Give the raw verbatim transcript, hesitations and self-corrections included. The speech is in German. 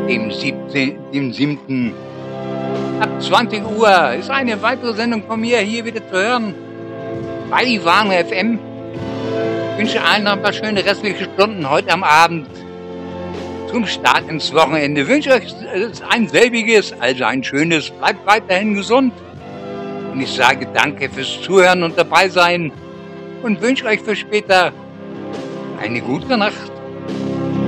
dem siebzehnten dem siebten Ab zwanzig Uhr ist eine weitere Sendung von mir hier wieder zu hören bei Ivano F M. Ich wünsche allen noch ein paar schöne restliche Stunden heute am Abend zum Start ins Wochenende. Ich wünsche euch ein selbiges, also ein schönes, bleibt weiterhin gesund. Und ich sage danke fürs Zuhören und dabei sein und wünsche euch für später eine gute Nacht.